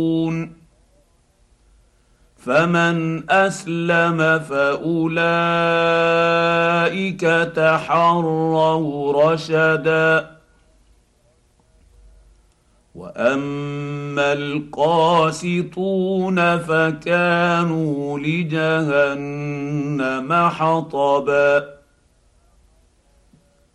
فمن اسلم فاولئك تحروا رشدا واما القاسطون فكانوا لجهنم حطبا